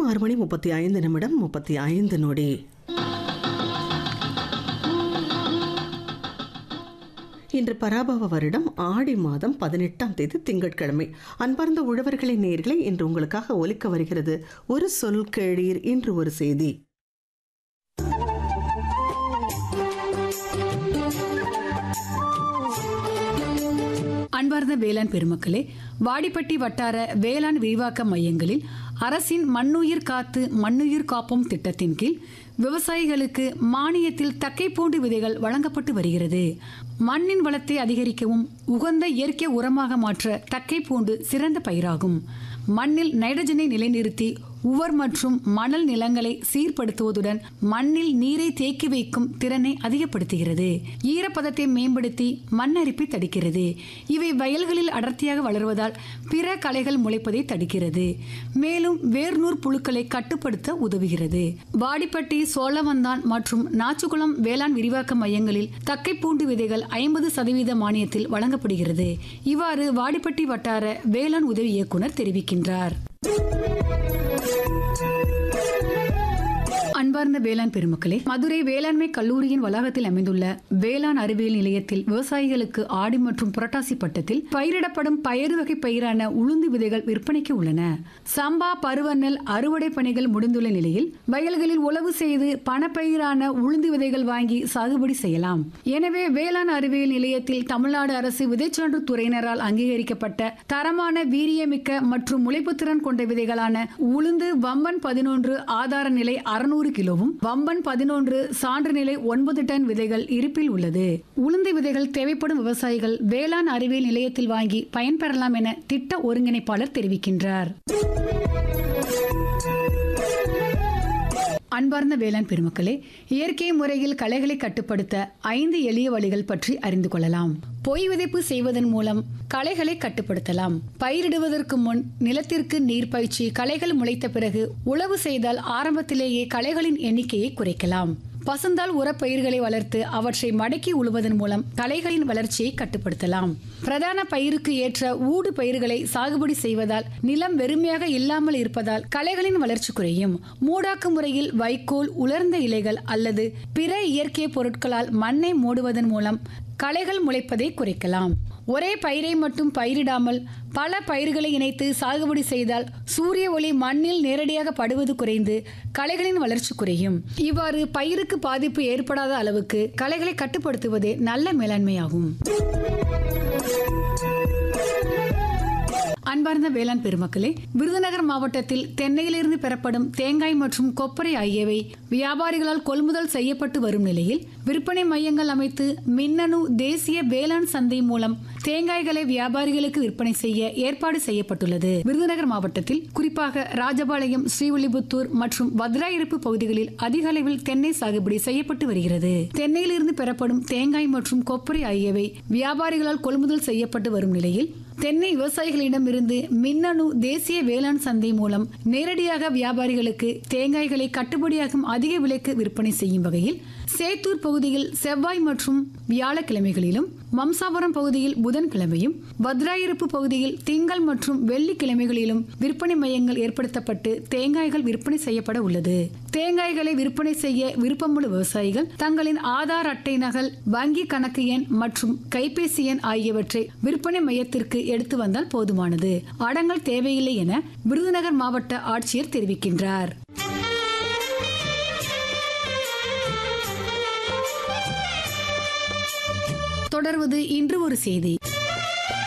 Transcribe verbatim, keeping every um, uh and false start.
ஆறு மணி முப்பத்தி ஐந்து நிமிடம் முப்பத்தி ஐந்து நொடி. இன்று பராபவ வருடம் ஆடி மாதம் பதினெட்டாம் தேதி திங்கட்கிழமை. அன்பார்ந்த உழவர்களின் நேயர்களை, இன்று உங்களுக்காக ஒலிக்க வருகிறது ஒரு சொல் கேளீர், இன்று ஒரு செய்தி. அன்பார்ந்த வேளாண் பெருமக்களே, வாடிப்பட்டி வட்டார வேளாண் விரிவாக்க மையங்களில் அரசின் மண்ணுயிர் காத்து மண்ணுயிர் காப்போம் திட்டத்தின் கீழ் விவசாயிகளுக்கு மானியத்தில் தக்கைப்பூண்டு விதைகள் வழங்கப்பட்டு வருகிறது. மண்ணின் வளத்தை அதிகரிக்கவும் உகந்த இயற்கை உரமாக மாற்ற தக்கைப்பூண்டு சிறந்த பயிராகும். மண்ணில் நைட்ரஜனை நிலைநிறுத்தி உவர் மற்றும் மணல் நிலங்களை சீர்படுத்துவதுடன் மண்ணில் நீரை தேக்கி வைக்கும் திறனை அதிகப்படுத்துகிறது. ஈரப்பதத்தை மேம்படுத்தி மண்ணரிப்பை தடுக்கிறது. இவை வயல்களில் அடர்த்தியாக வளர்வதால் பிற களைகள் முளைப்பதை தடுக்கிறது. மேலும் வேர்நூர் புழுக்களை கட்டுப்படுத்த உதவுகிறது. வாடிப்பட்டி, சோழவந்தான் மற்றும் நாச்சுக்குளம் வேளாண் விரிவாக்க மையங்களில் தக்கைப்பூண்டு விதைகள் ஐம்பது சதவீத மானியத்தில் வழங்கப்படுகிறது. இவ்வாறு வாடிப்பட்டி வட்டார வேளாண் உதவி இயக்குனர் தெரிவிக்கின்றார். அன்பார்ந்த வேளாண் பெருமக்களே, மதுரை வேளாண்மை கல்லூரியின் வளாகத்தில் அமைந்துள்ள வேளாண் அறிவியல் நிலையத்தில் விவசாயிகளுக்கு ஆடி மற்றும் புரட்டாசி பட்டத்தில் பயிரிடப்படும் பயிர் வகை பயிரான உளுந்து விதைகள் விற்பனைக்கு உள்ளன. சம்பா பருவநெல் அறுவடை பணிகள் முடிந்துள்ள நிலையில் வயல்களில் உழவு செய்து பணப்பயிரான உளுந்து விதைகள் வாங்கி சாகுபடி செய்யலாம். எனவே வேளாண் அறிவியல் நிலையத்தில் தமிழ்நாடு அரசு விதைச்சான்று துறையினரால் அங்கீகரிக்கப்பட்ட தரமான வீரியமிக்க மற்றும் முளைப்புத்திறன் கொண்ட விதைகளான உளுந்து வம்பன் பதினொன்று ஆதார நிலை அறுநூறு கிலோவும் வம்பன் பதினொன்று சான்று நிலை ஒன்பது டன் விதைகள் இருப்பில் உள்ளது. உளுந்து விதைகள் தேவைப்படும் விவசாயிகள் வேளாண் அறிவியல் நிலையத்தில் வாங்கி பயன்பெறலாம் என திட்ட ஒருங்கிணைப்பாளர் தெரிவிக்கின்றார். அன்பார்ந்த வேளாண் பெருமக்களே, இயற்கை முறையில் களைகளை கட்டுப்படுத்த ஐந்து எளிய வழிகள் பற்றி அறிந்து கொள்ளலாம். பொய் விதைப்பு செய்வதன் மூலம் களைகளை கட்டுப்படுத்தலாம். பயிரிடுவதற்கு முன் நிலத்திற்கு நீர் பாய்ச்சி களைகள் முளைத்த பிறகு உழவு செய்தால் ஆரம்பத்திலேயே களைகளின் எண்ணிக்கையை குறைக்கலாம். பசுந்தாள் உரப்பயிர்களை வளர்த்து அவற்றை மடக்கி உழுவதன் மூலம் களைகளின் வளர்ச்சியை கட்டுப்படுத்தலாம். பிரதான பயிருக்கு ஏற்ற ஊடு பயிர்களை சாகுபடி செய்வதால் நிலம் வெறுமையாக இல்லாமல் இருப்பதால் களைகளின் வளர்ச்சி குறையும். மூடாக்கு முறையில் வைக்கோல், உலர்ந்த இலைகள் அல்லது பிற இயற்கை பொருட்களால் மண்ணை மூடுவதன் மூலம் களைகள் முளைப்பதை குறைக்கலாம். ஒரே பயிரை மட்டும் பயிரிடாமல் பல பயிர்களை இணைத்து சாகுபடி செய்தால் சூரிய ஒளி மண்ணில் நேரடியாக படுவது குறைந்து களைகளின் வளர்ச்சி குறையும். இவ்வாறு பயிருக்கு பாதிப்பு ஏற்படாத அளவுக்கு களைகளை கட்டுப்படுத்துவதே நல்ல மேலாண்மையாகும். அன்பார்ந்த வேளாண் பெருமக்களே, விருதுநகர் மாவட்டத்தில் தென்னையிலிருந்து பெறப்படும் தேங்காய் மற்றும் கொப்பரை ஆகியவை வியாபாரிகளால் கொள்முதல் செய்யப்பட்டு வரும் நிலையில் விற்பனை மையங்கள் அமைத்து மின்னணு தேசிய வேளாண் சந்தை மூலம் தேங்காய்களை வியாபாரிகளுக்கு விற்பனை செய்ய ஏற்பாடு செய்யப்பட்டுள்ளது. விருதுநகர் மாவட்டத்தில் குறிப்பாக ராஜபாளையம், ஸ்ரீவில்லிபுத்தூர் மற்றும் வத்ராயிருப்பு பகுதிகளில் அதிக அளவில் தென்னை சாகுபடி செய்யப்பட்டு வருகிறது. தென்னையிலிருந்து பெறப்படும் தேங்காய் மற்றும் கொப்பரை ஆகியவை வியாபாரிகளால் கொள்முதல் செய்யப்பட்டு வரும் நிலையில் தென்னை விவசாயிகளிடம் இருந்து மின்னணு தேசிய வேளாண் சந்தை மூலம் நேரடியாக வியாபாரிகளுக்கு தேங்காய்களை கட்டுப்படியாகும் அதிக விலைக்கு விற்பனை செய்யும் வகையில் சேத்தூர் பகுதியில் செவ்வாய் மற்றும் வியாழக்கிழமைகளிலும், மம்சாபுரம் பகுதியில் புதன்கிழமையும், வத்ராயிருப்பு பகுதியில் திங்கள் மற்றும் வெள்ளிக்கிழமைகளிலும் விற்பனை மையங்கள் ஏற்படுத்தப்பட்டு தேங்காய்கள் விற்பனை செய்யப்பட உள்ளது. தேங்காய்களை விற்பனை செய்ய விருப்பமுள்ள விவசாயிகள் தங்களின் ஆதார் அட்டை நகல், வங்கி கணக்கு எண் மற்றும் கைபேசி எண் ஆகியவற்றை விற்பனை மையத்திற்கு எடுத்து வந்தால் போதுமானது. அடங்கல் தேவையில்லை என விருதுநகர் மாவட்ட ஆட்சியர் தெரிவிக்கின்றார். தொடர்வது இன்று ஒரு செய்தி.